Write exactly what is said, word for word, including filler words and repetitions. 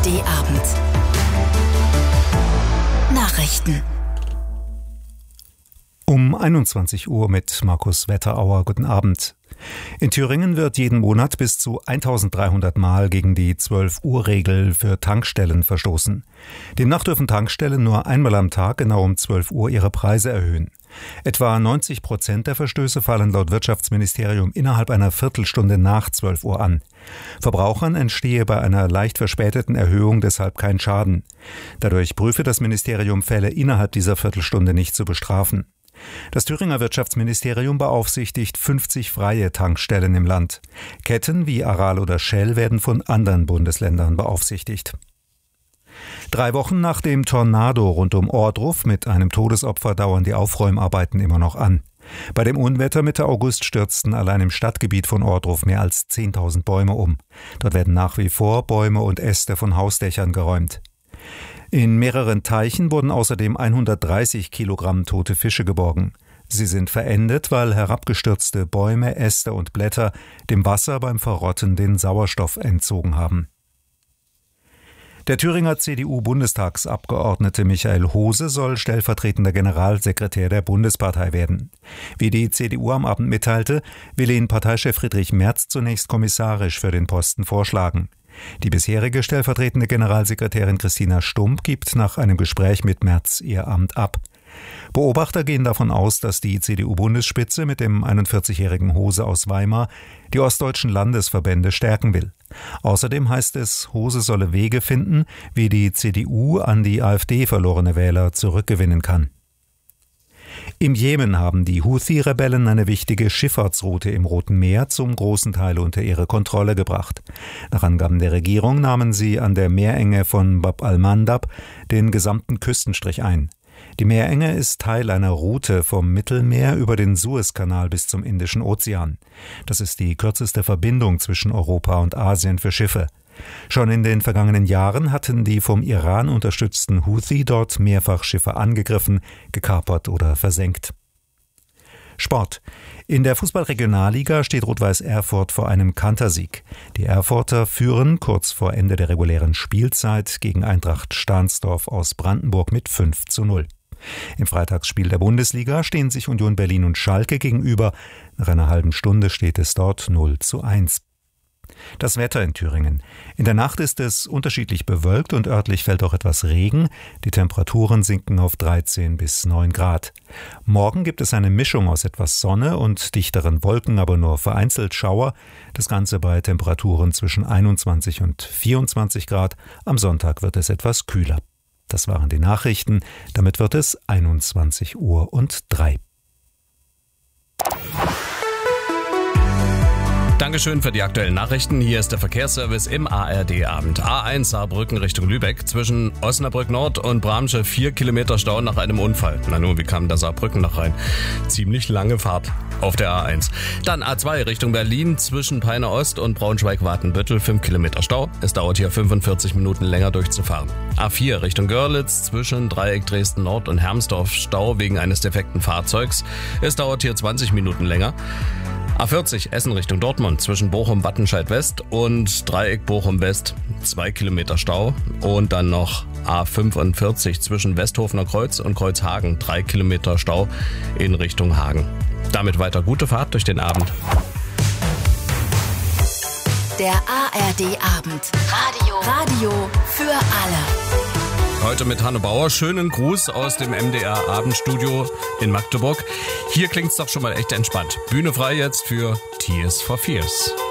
D Abend. Nachrichten. Um einundzwanzig Uhr mit Markus Wetterauer. Guten Abend. In Thüringen wird jeden Monat bis zu eintausenddreihundert Mal gegen die zwölf-Uhr-Regel für Tankstellen verstoßen. Demnach dürfen Tankstellen nur einmal am Tag genau um zwölf Uhr ihre Preise erhöhen. Etwa neunzig Prozent der Verstöße fallen laut Wirtschaftsministerium innerhalb einer Viertelstunde nach zwölf Uhr an. Verbrauchern entstehe bei einer leicht verspäteten Erhöhung deshalb kein Schaden. Dadurch prüfe das Ministerium Fälle innerhalb dieser Viertelstunde nicht zu bestrafen. Das Thüringer Wirtschaftsministerium beaufsichtigt fünfzig freie Tankstellen im Land. Ketten wie Aral oder Shell werden von anderen Bundesländern beaufsichtigt. Drei Wochen nach dem Tornado rund um Ohrdruf mit einem Todesopfer dauern die Aufräumarbeiten immer noch an. Bei dem Unwetter Mitte August stürzten allein im Stadtgebiet von Ohrdruf mehr als zehntausend Bäume um. Dort werden nach wie vor Bäume und Äste von Hausdächern geräumt. In mehreren Teichen wurden außerdem hundertdreißig Kilogramm tote Fische geborgen. Sie sind verendet, weil herabgestürzte Bäume, Äste und Blätter dem Wasser beim Verrotten den Sauerstoff entzogen haben. Der Thüringer C D U-Bundestagsabgeordnete Michael Hose soll stellvertretender Generalsekretär der Bundespartei werden. Wie die C D U am Abend mitteilte, will ihn Parteichef Friedrich Merz zunächst kommissarisch für den Posten vorschlagen. Die bisherige stellvertretende Generalsekretärin Christina Stump gibt nach einem Gespräch mit Merz ihr Amt ab. Beobachter gehen davon aus, dass die C D U-Bundesspitze mit dem einundvierzigjährigen Hose aus Weimar die ostdeutschen Landesverbände stärken will. Außerdem heißt es, Hose solle Wege finden, wie die C D U an die AfD verlorene Wähler zurückgewinnen kann. Im Jemen haben die Houthi-Rebellen eine wichtige Schifffahrtsroute im Roten Meer zum großen Teil unter ihre Kontrolle gebracht. Nach Angaben der Regierung nahmen sie an der Meerenge von Bab al-Mandab den gesamten Küstenstrich ein. Die Meerenge ist Teil einer Route vom Mittelmeer über den Suezkanal bis zum Indischen Ozean. Das ist die kürzeste Verbindung zwischen Europa und Asien für Schiffe. Schon in den vergangenen Jahren hatten die vom Iran unterstützten Houthi dort mehrfach Schiffe angegriffen, gekapert oder versenkt. Sport. In der Fußball-Regionalliga steht Rot-Weiß Erfurt vor einem Kantersieg. Die Erfurter führen kurz vor Ende der regulären Spielzeit gegen Eintracht Stahnsdorf aus Brandenburg mit fünf zu null. Im Freitagsspiel der Bundesliga stehen sich Union Berlin und Schalke gegenüber. Nach einer halben Stunde steht es dort null zu eins. Das Wetter in Thüringen. In der Nacht ist es unterschiedlich bewölkt und örtlich fällt auch etwas Regen. Die Temperaturen sinken auf dreizehn bis neun Grad. Morgen gibt es eine Mischung aus etwas Sonne und dichteren Wolken, aber nur vereinzelt Schauer. Das Ganze bei Temperaturen zwischen einundzwanzig und vierundzwanzig Grad. Am Sonntag wird es etwas kühler. Das waren die Nachrichten. Damit wird es einundzwanzig Uhr und drei. Dankeschön für die aktuellen Nachrichten. Hier ist der Verkehrsservice im A R D-Abend. A eins Saarbrücken Richtung Lübeck. Zwischen Osnabrück Nord und Bramsche vier Kilometer Stau nach einem Unfall. Na nun, wie kam da Saarbrücken noch rein? Ziemlich lange Fahrt auf der A eins. Dann A zwei Richtung Berlin. Zwischen Peine Ost und Braunschweig-Watenbüttel fünf Kilometer Stau. Es dauert hier fünfundvierzig Minuten länger durchzufahren. A vier Richtung Görlitz. Zwischen Dreieck Dresden Nord und Hermsdorf Stau wegen eines defekten Fahrzeugs. Es dauert hier zwanzig Minuten länger. A vierzig Essen Richtung Dortmund zwischen Bochum-Wattenscheid West und Dreieck Bochum West zwei Kilometer Stau und dann noch A fünfundvierzig zwischen Westhofener Kreuz und Kreuzhagen drei Kilometer Stau in Richtung Hagen. Damit weiter gute Fahrt durch den Abend. Der A R D-Abend. Radio. Radio für alle. Heute mit Hanne Bauer. Schönen Gruß aus dem M D R-Abendstudio in Magdeburg. Hier klingt's doch schon mal echt entspannt. Bühne frei jetzt für Tears for Fears.